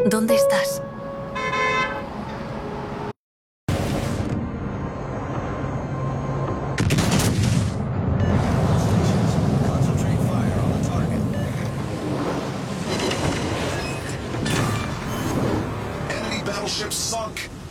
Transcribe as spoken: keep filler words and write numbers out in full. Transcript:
¿Dónde estás? Concentrate fire on the target. Enemy battleship sunk.